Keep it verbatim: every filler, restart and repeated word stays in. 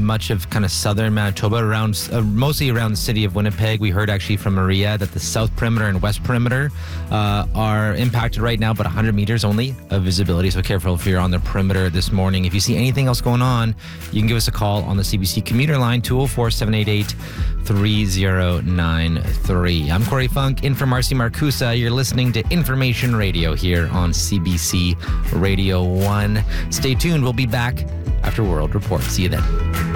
much of kind of southern Manitoba, around uh, mostly around the city of Winnipeg. We heard actually from Maria that the south perimeter and west perimeter uh, are impacted right now, but one hundred meters only of visibility. So careful if you're on the perimeter this morning. If you see anything else going on, you can give us a call on the C B C commuter line, two oh four, seven eight eight, three oh nine three. I'm Corey Funk, in for Marcy Marcusa. You're listening to Information Radio here on C B C Radio one. Stay tuned. We'll be back after World Report. See you then.